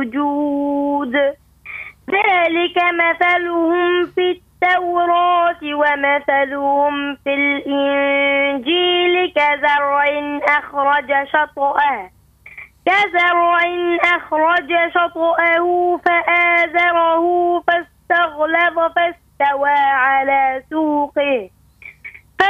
السجود ذلك مثلهم في التوراة ومثلهم في الإنجيل كزرع أخرج شطأه فآزره فاستغلظ فاستوى على